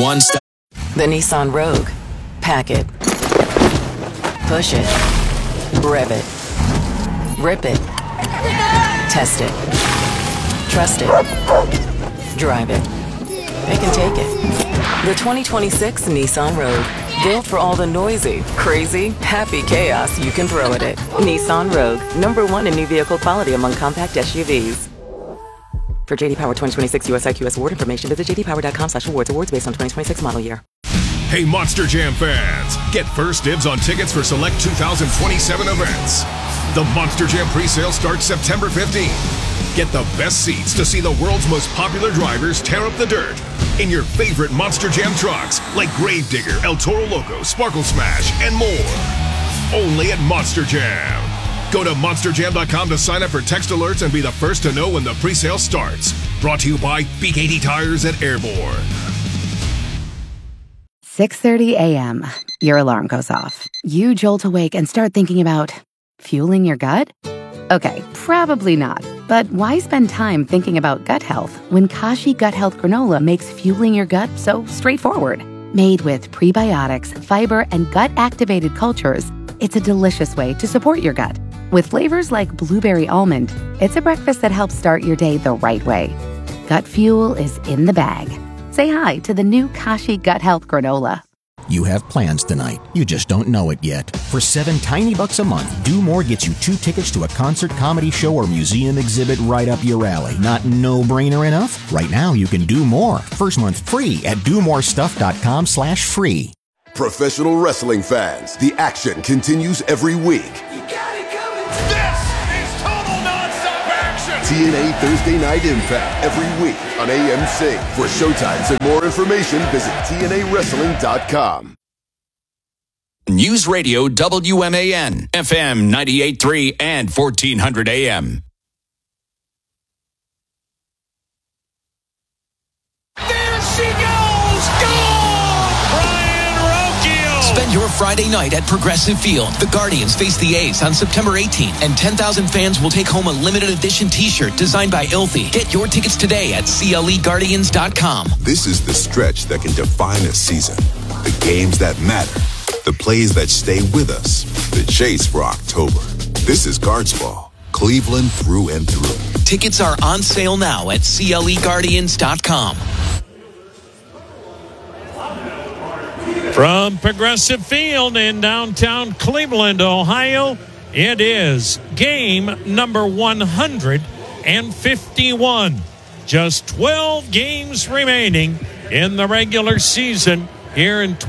one-stop. The Nissan Rogue. Pack it. Push it. Rev it. Rip it. Test it. Trust it. Drive it. They can take it. The 2026 Nissan Rogue. Built for all the noisy, crazy, happy chaos you can throw at it. Nissan Rogue. #1 in new vehicle quality among compact SUVs. For JD Power 2026 US IQS award information, visit jdpower.com/awards. Awards based on 2026 model year. Hey, Monster Jam fans! Get first dibs on tickets for select 2027 events. The Monster Jam presale starts September 15th. Get the best seats to see the world's most popular drivers tear up the dirt in your favorite Monster Jam trucks like Gravedigger, El Toro Loco, Sparkle Smash, and more. Only at Monster Jam. Go to monsterjam.com to sign up for text alerts and be the first to know when the presale starts. Brought to you by BKT Tires at Airborne. 6:30 a.m. Your alarm goes off. You jolt awake and start thinking about fueling your gut? Okay, probably not. But why spend time thinking about gut health when Kashi Gut Health Granola makes fueling your gut so straightforward? Made with prebiotics, fiber, and gut-activated cultures, it's a delicious way to support your gut. With flavors like blueberry almond, it's a breakfast that helps start your day the right way. Gut fuel is in the bag. Say hi to the new Kashi Gut Health Granola. You have plans tonight. You just don't know it yet. For $7 tiny bucks a month, Do More gets you 2 tickets to a concert, comedy show, or museum exhibit right up your alley. Not no-brainer enough? Right now, you can do more. First month free at domorestuff.com/free. Professional wrestling fans, the action continues every week. This is total non-stop action! TNA Thursday Night Impact every week on AMC. For showtimes and more information, visit TNAWrestling.com. News Radio WMAN, FM 98.3 and 1400 AM. There she goes! Goal! Brian Rocchio! Spend your Friday night at Progressive Field. The Guardians face the A's on September 18th, and 10,000 fans will take home a limited edition t-shirt designed by Ilthy. Get your tickets today at CLEGuardians.com. This is the stretch that can define a season. The games that matter. The plays that stay with us. The chase for October. This is Guards Ball. Cleveland through and through. Tickets are on sale now at CLEGuardians.com. From Progressive Field in downtown Cleveland, Ohio, it is game number 151. Just 12 games remaining in the regular season here in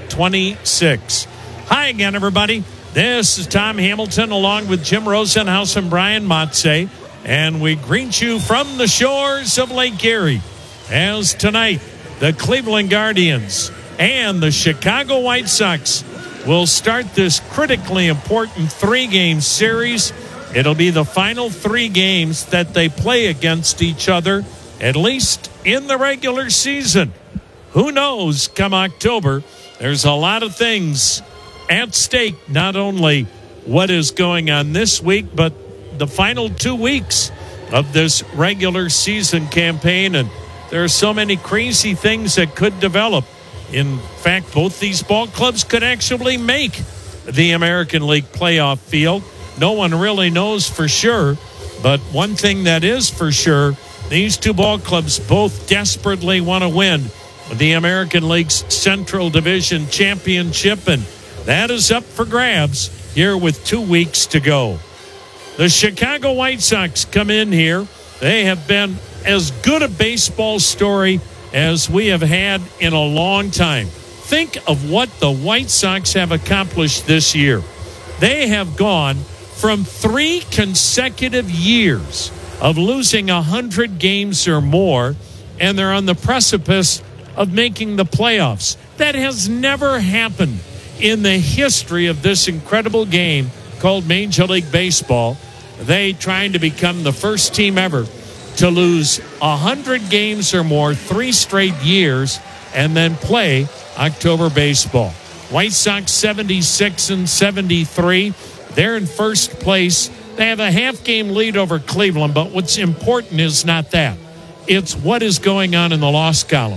2026. Hi again, everybody. This is Tom Hamilton along with Jim Rosenhaus and Brian Motze, and we greet you from the shores of Lake Erie as tonight the Cleveland Guardians and the Chicago White Sox will start this critically important 3-game series. It'll be the final 3 games that they play against each other, at least in the regular season. Who knows, come October, there's a lot of things at stake, not only what is going on this week, but the final 2 weeks of this regular season campaign. And there are so many crazy things that could develop. In fact, both these ball clubs could actually make the American League playoff field. No one really knows for sure, but one thing that is for sure, these 2 ball clubs both desperately want to win the American League's Central Division Championship, and that is up for grabs here with 2 weeks to go. The Chicago White Sox come in here. They have been as good a baseball story as we have had in a long time. Think of what the White Sox have accomplished this year. They have gone from 3 consecutive years of losing 100 games or more, and they're on the precipice of making the playoffs. That has never happened in the history of this incredible game called Major League Baseball. They trying to become the first team ever to lose 100 games or more 3 straight years and then play October baseball. White Sox 76 and 73. They're in first place. They have a half-game lead over Cleveland, but what's important is not that. It's what is going on in the loss column.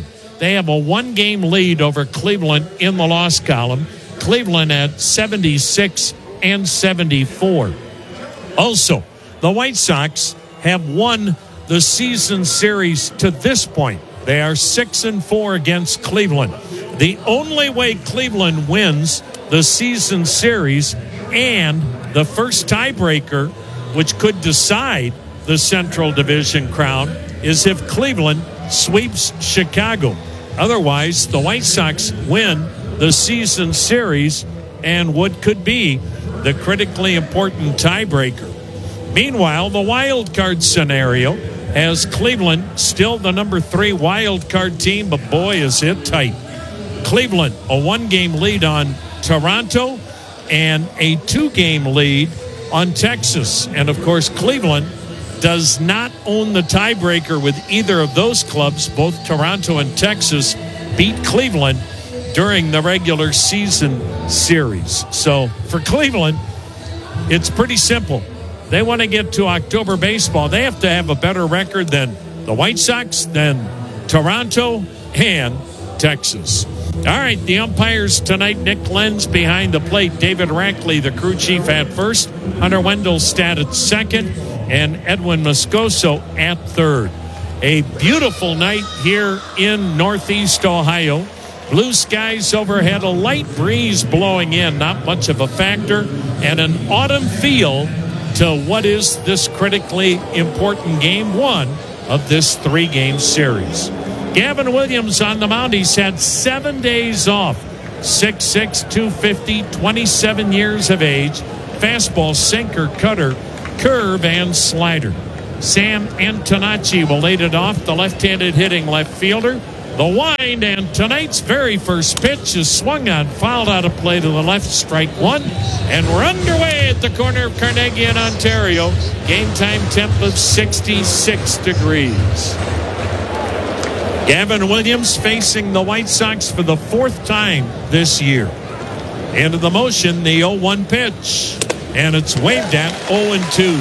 They have a 1-game lead over Cleveland in the loss column. Cleveland at 76 and 74. Also, the White Sox have won the season series to this point. They are 6-4 against Cleveland. The only way Cleveland wins the season series and the first tiebreaker, which could decide the Central Division crown, is if Cleveland sweeps Chicago. Otherwise, the White Sox win the season series and what could be the critically important tiebreaker. Meanwhile, the wild card scenario has Cleveland still the number 3 wild card team, but boy, is it tight. Cleveland, a 1-game lead on Toronto and a 2-game lead on Texas. And, of course, Cleveland does not own the tiebreaker with either of those clubs. Both Toronto and Texas beat Cleveland during the regular season series. So, for Cleveland, it's pretty simple. They want to get to October baseball. They have to have a better record than the White Sox, than Toronto, and Texas. All right, the umpires tonight, Nick Lenz behind the plate, David Rackley, the crew chief, at first, Hunter Wendelstedt at second, and Edwin Moscoso at third. A beautiful night here in Northeast Ohio. Blue skies overhead, a light breeze blowing in, not much of a factor, and an autumn feel to what is this critically important game 1 of this 3-game series. Gavin Williams on the mound. He's had 7 days off. 6'6", 250, 27 years of age. Fastball, sinker, cutter, curve, and slider. Sam Antonacci will lead it off, the left-handed hitting left fielder. The wind, and tonight's very first pitch is swung on, fouled out of play to the left, strike 1. And we're underway at the corner of Carnegie and Ontario. Game time temp of 66 degrees. Gavin Williams facing the White Sox for the 4th time this year. Into the motion, the 0-1 pitch. And it's waved at 0-2.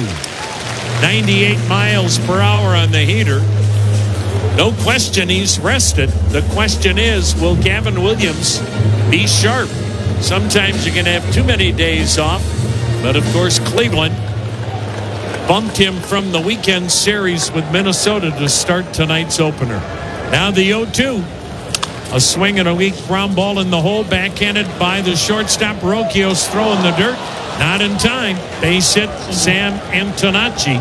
98 miles per hour on the heater. No question he's rested. The question is, will Gavin Williams be sharp? Sometimes you can have too many days off. But, of course, Cleveland bumped him from the weekend series with Minnesota to start tonight's opener. Now the 0-2. A swing and a weak ground ball in the hole, backhanded by the shortstop. Rocchio's throwing the dirt. Not in time. Base hit, Sam Antonacci.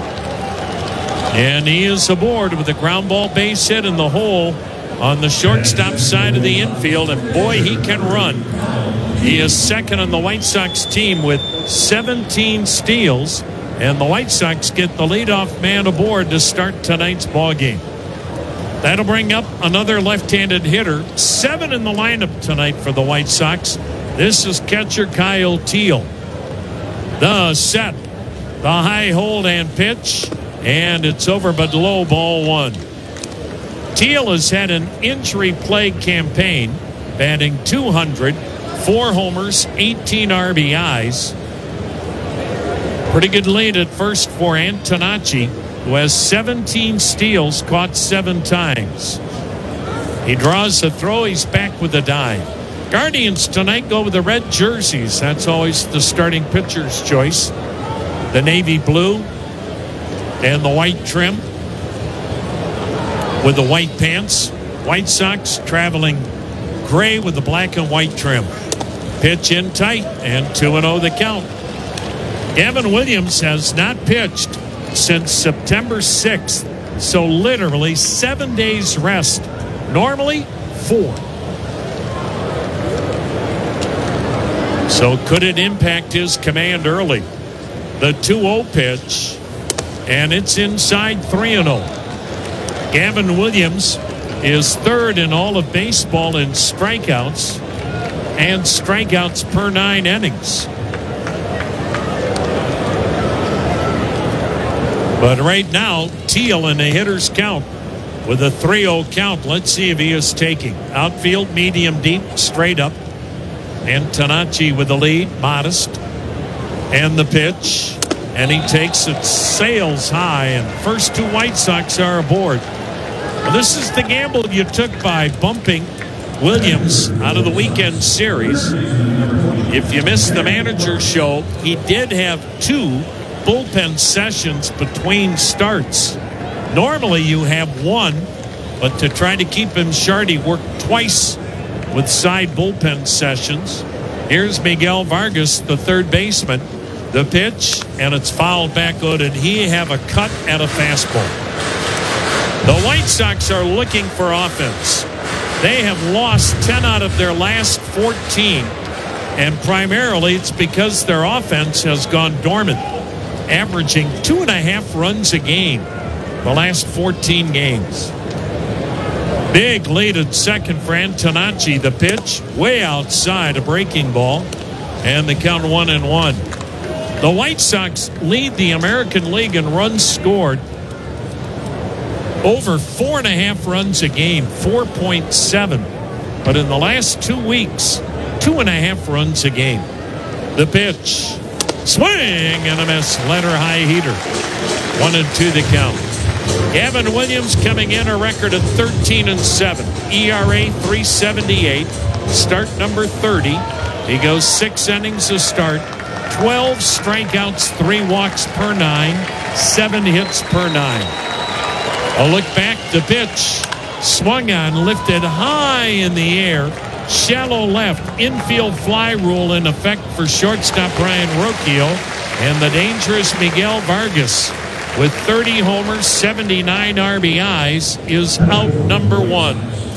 And he is aboard with a ground ball base hit in the hole on the shortstop side of the infield. And boy, he can run. He is second on the White Sox team with 17 steals. And the White Sox get the leadoff man aboard to start tonight's ball game. That'll bring up another left-handed hitter. 7 in the lineup tonight for the White Sox. This is catcher Kyle Teel. The set, the high hold and pitch, and it's over but low, ball 1. Teel has had an injury-plagued campaign, batting 200, 4 homers, 18 RBIs. Pretty good lead at first for Antonacci, who has 17 steals, caught 7 times. He draws a throw. He's back with a dive. Guardians tonight go with the red jerseys. That's always the starting pitcher's choice. The navy blue and the white trim with the white pants. White Sox traveling gray with the black and white trim. Pitch in tight, and 2-0 the count. Gavin Williams has not pitched since September 6th, so literally 7 days rest. Normally 4. So could it impact his command early? The 2-0 pitch, and it's inside 3-0. Gavin Williams is third in all of baseball in strikeouts and strikeouts per 9 innings. But right now, Teel in the hitter's count with a 3-0 count. Let's see if he is taking. Outfield, medium deep, straight up. Antonacci with the lead, modest. And the pitch. And he takes it, sails high. And first 2 White Sox are aboard. Well, this is the gamble you took by bumping Williams out of the weekend series. If you missed the manager's show, he did have 2 bullpen sessions between starts. Normally you have 1, but to try to keep him short, he worked twice with side bullpen sessions. Here's Miguel Vargas, the third baseman. The pitch, and it's fouled back out, and he have a cut at a fastball. The White Sox are looking for offense. They have lost 10 out of their last 14, and primarily it's because their offense has gone dormant, averaging 2.5 runs a game the last 14 games. Big lead at second for Antonacci. The pitch way outside, a breaking ball, and the count 1-1. The White Sox lead the American League in runs scored over 4.5 runs a game, 4.7. But in the last 2 weeks, 2.5 runs a game. The pitch, swing and a miss. Leonard high heater. 1-2 the count. Gavin Williams coming in a record of 13-7. ERA 3.78. Start number 30. He goes 6 innings a start. 12 strikeouts, 3 walks per 9, 7 hits per 9. A look back, the pitch. Swung on, lifted high in the air. Shallow left. Infield fly rule in effect for shortstop Brian Rocchio. And the dangerous Miguel Vargas, with 30 homers, 79 RBIs, is out number 1.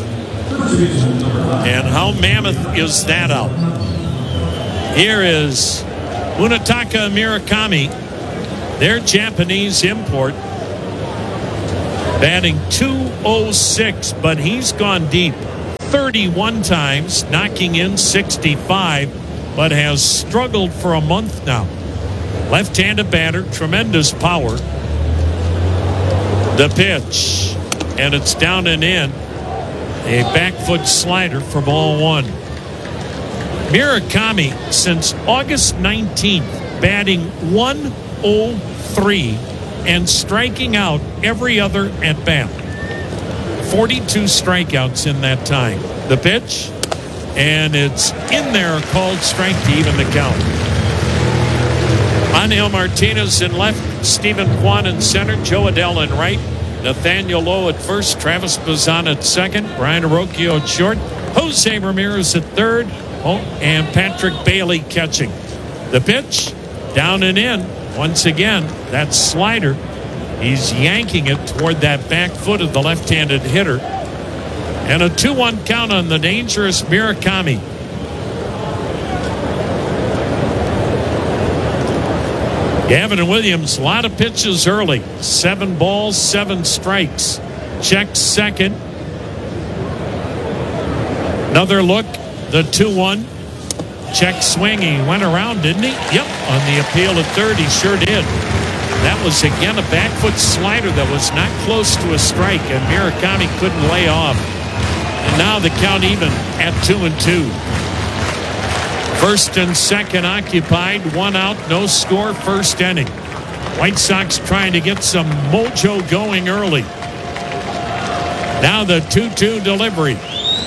And how mammoth is that out? Here is Munetaka Murakami, their Japanese import, batting .206, but he's gone deep 31 times, knocking in 65, but has struggled for a month now. Left-handed batter, tremendous power. The pitch, and it's down and in. A back foot slider for ball 1. Murakami, since August 19th, batting .103 and striking out every other at bat. 42 strikeouts in that time. The pitch, and it's in there, a called strike to even the count. Angel Martinez in left, Stephen Kwan in center, Joe Adell in right, Nathaniel Lowe at first, Travis Bazan at second, Brian Rocchio at short, Jose Ramirez at third, and Patrick Bailey catching. The pitch, down and in. Once again, that slider, he's yanking it toward that back foot of the left-handed hitter. And a 2-1 count on the dangerous Murakami. Gavin Williams, a lot of pitches early. 7 balls, 7 strikes. Check second. Another look. The 2-1. Check swing. He went around, didn't he? Yep. On the appeal at third, he sure did. That was, again, a back foot slider that was not close to a strike, and Murakami couldn't lay off. And now the count even at 2-2. First and second occupied. 1 out, no score, first inning. White Sox trying to get some mojo going early. Now the 2-2 delivery.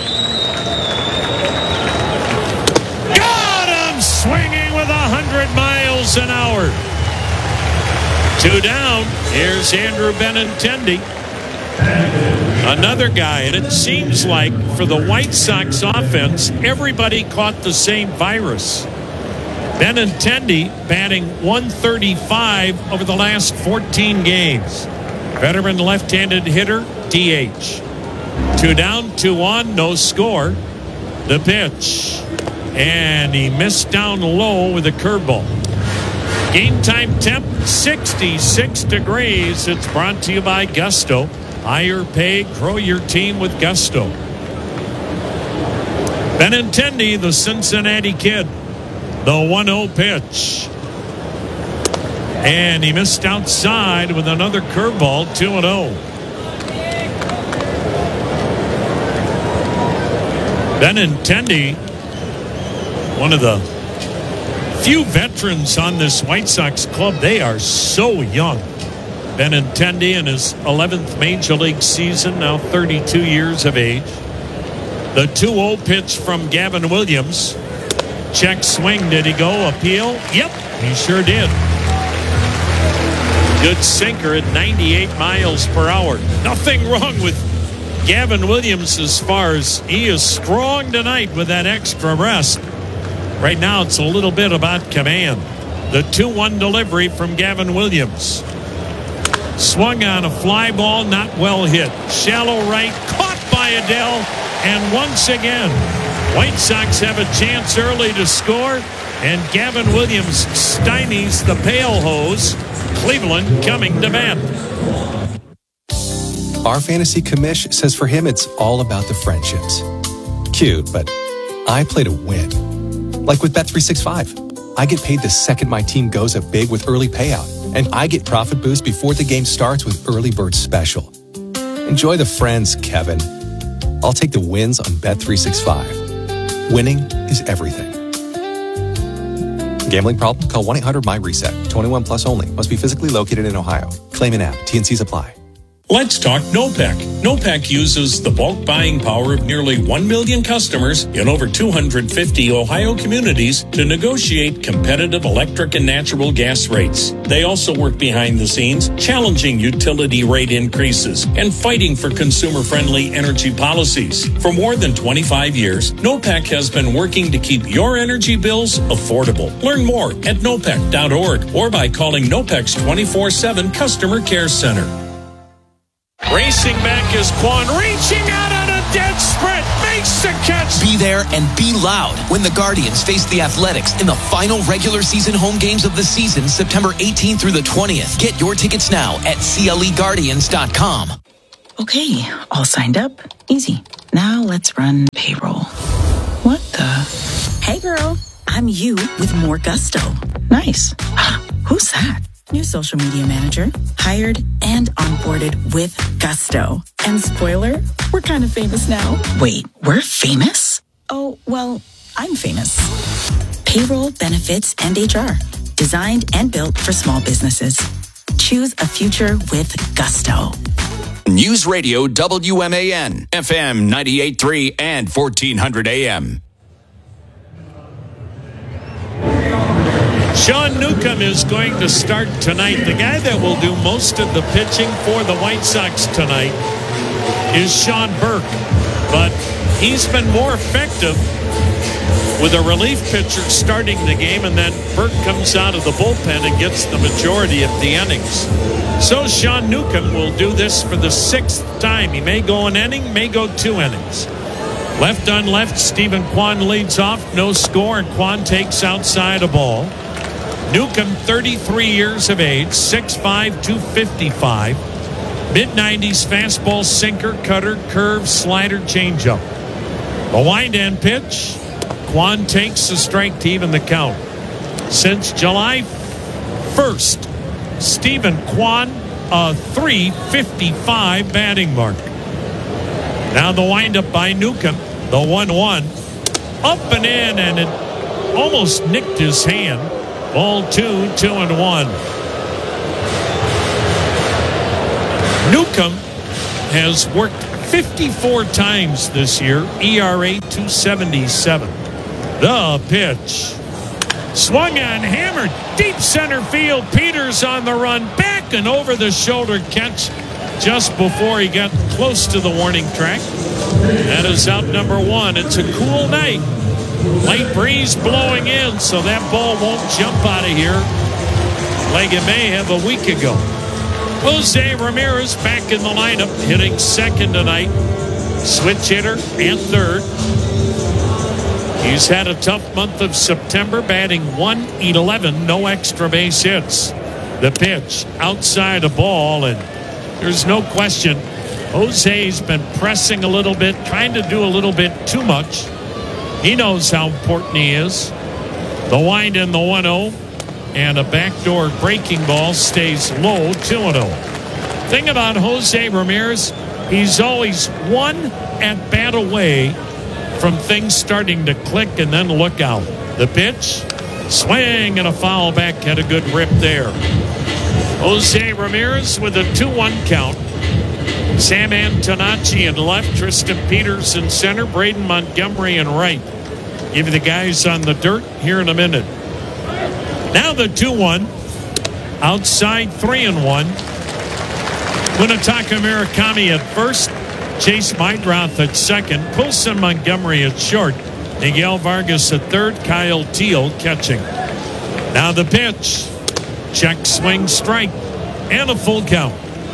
Got him swinging with 100 miles an hour. 2 down. Here's Andrew Benintendi. Another guy, and it seems like for the White Sox offense, everybody caught the same virus. Benintendi batting .135 over the last 14 games. Veteran left-handed hitter, DH. 2 down, 2 on, no score. The pitch. And he missed down low with a curveball. Game time temp, 66 degrees. It's brought to you by Gusto. Higher pay, grow your team with Gusto. Benintendi, the Cincinnati kid. The 1-0 pitch. And he missed outside with another curveball, 2-0. Benintendi, one of the few veterans on this White Sox club. They are so young. Benintendi in his 11th Major League season, now 32 years of age. The 2-0 pitch from Gavin Williams. Check swing. Did he go? Appeal? Yep, he sure did. Good sinker at 98 miles per hour. Nothing wrong with Gavin Williams as far as he is strong tonight with that extra rest. Right now it's a little bit about command. The 2-1 delivery from Gavin Williams. Swung on a fly ball, not well hit. Shallow right, caught by Adell, and once again, White Sox have a chance early to score, and Gavin Williams stymies the pale hose. Cleveland coming to bat. Our fantasy commish says for him it's all about the friendships. Cute, but I play to win. Like with Bet365. I get paid the second my team goes up big with early payout, and I get profit boost before the game starts with Early Bird Special. Enjoy the friends, Kevin. I'll take the wins on Bet365. Winning is everything. Gambling problem? Call 1-800-MY-RESET. 21 plus only. Must be physically located in Ohio. Claim in app. T&Cs apply. Let's talk NOPEC. NOPEC uses the bulk buying power of nearly 1 million customers in over 250 Ohio communities to negotiate competitive electric and natural gas rates. They also work behind the scenes, challenging utility rate increases and fighting for consumer-friendly energy policies. For more than 25 years, NOPEC has been working to keep your energy bills affordable. Learn more at nopec.org or by calling NOPEC's 24/7 Customer Care Center. Racing back is Quan, reaching out on a dead sprint, makes the catch. Be there and be loud when the Guardians face the Athletics in the final regular season home games of the season, September 18th through the 20th. Get your tickets now at CLEGuardians.com. Okay, all signed up. Easy. Now let's run payroll. What the? Hey girl, I'm you with more gusto. Nice. Who's that? New social media manager, hired and onboarded with gusto. And spoiler, we're kind of famous now. Wait, we're famous? Oh, well, I'm famous. Payroll, benefits, and HR. Designed and built for small businesses. Choose a future with gusto. News Radio WMAN, FM 98.3 and 1400 AM. Sean Newcomb is going to start tonight. The guy that will do most of the pitching for the White Sox tonight is Sean Burke. But he's been more effective with a relief pitcher starting the game, and then Burke comes out of the bullpen and gets the majority of the innings. So Sean Newcomb will do this for the 6th time. He may go an inning, may go 2 innings. Left on left, Stephen Kwan leads off, no score, and Kwan takes outside a ball. Newcomb, 33 years of age, 6'5", 255. Mid-90s fastball, sinker, cutter, curve, slider, changeup. A wind-end pitch. Kwan takes the strike to even the count. Since July 1st, Stephen Kwan, a .355 batting mark. Now the windup by Newcomb, the 1-1. Up and in, and it almost nicked his hand. Ball 2, 2-1. Newcomb has worked 54 times this year, ERA 2.77. The pitch. Swung on, hammered, deep center field. Peters on the run, back and over the shoulder catch just before he got close to the warning track. That is out number 1. It's a cool night. Light breeze blowing in, so that ball won't jump out of here like it may have a week ago. Jose Ramirez back in the lineup, hitting second tonight. Switch hitter and third. He's had a tough month of September, batting .111, no extra base hits. The pitch outside a ball, and there's no question Jose's been pressing a little bit, trying to do a little bit too much. He knows how important he is. The wind in the 1-0, and a backdoor breaking ball stays low, 2-0. Thing about Jose Ramirez, he's always one at bat away from things starting to click, and then look out. The pitch, swing, and a foul back, had a good rip there. Jose Ramirez with a 2-1 count. Sam Antonacci in left, Tristan Peters in center, Braden Montgomery in right. Give you the guys on the dirt here in a minute. Now the 2-1. Outside 3-1. Winataka Murakami at first. Chase Meidroth at second. Coulson Montgomery at short. Miguel Vargas at third. Kyle Teal catching. Now the pitch. Check, swing, strike. And a full count.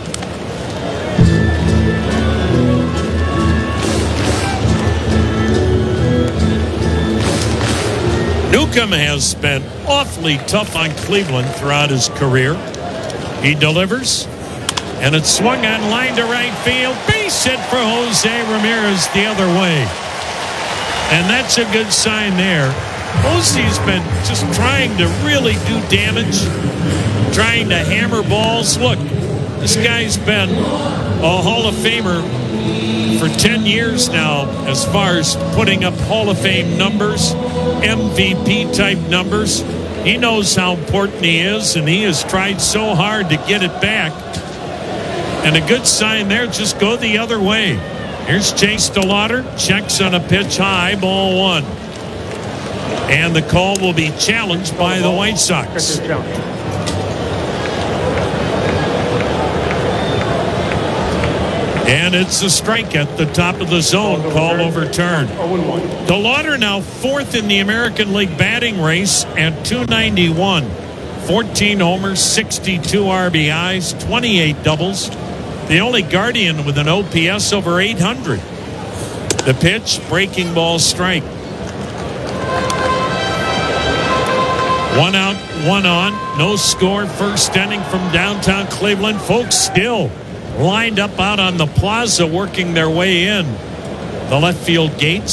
Newcomb has been awfully tough on Cleveland throughout his career. He delivers, and it's swung on line to right field. Base hit for Jose Ramirez the other way. And that's a good sign there. Jose's been just trying to really do damage, trying to hammer balls. Look, this guy's been a Hall of Famer for 10 years now as far as putting up Hall of Fame numbers, MVP type numbers. He knows how important he is, and he has tried so hard to get it back. And a good sign there, just go the other way. Here's Chase DeLauder, checks on a pitch high, ball one. And the call will be challenged by the White Sox. And it's a strike at the top of the zone. Call overturned. DeLauder now fourth in the American League batting race at .291. 14 homers, 62 RBIs, 28 doubles. The only Guardian with an OPS over 800. The pitch, breaking ball, strike. 1 out, 1 on. No score, first inning from downtown Cleveland. Folks still lined up out on the plaza working their way in the left field gates.